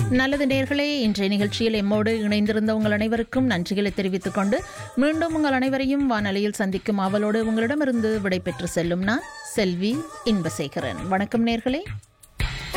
நல்லது நேர்களே, இன்றைய நிகழ்ச்சியில் எம்மோடு இணைந்திருந்த உங்கள் அனைவருக்கும் நன்றிகளை தெரிவித்துக் கொண்டு மீண்டும் உங்கள் அனைவரையும் வானொலியில் சந்திக்கும் அவளோடு உங்களிடமிருந்து விடைபெற்று செல்லும் நான் செல்வி இன்பசேகரன். வணக்கம் நேர்களே.